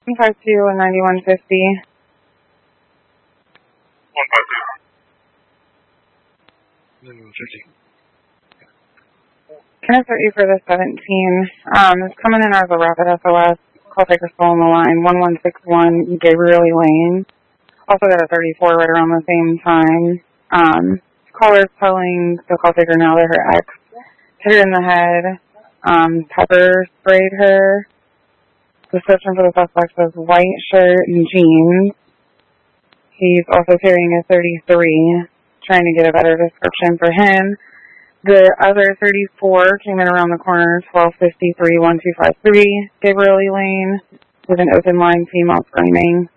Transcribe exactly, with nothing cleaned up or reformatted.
one five two and ninety-one fifty. one five two. ninety-one fifty. Can I start you for the seventeen? Um, it's coming in as a rapid S O S. Call taker still on the line. one one six one Gabriel Lane. Also got a thirty-four right around the same time. Um, caller's telling the call taker now that her ex hit her in the head. Um, pepper sprayed her. Description for the suspect says white shirt and jeans. He's also carrying a thirty-three. Trying to get a better description for him. The other thirty-four came in around the corner, twelve fifty-three, one two five three, Gabriel Lane, with an open line, female screaming.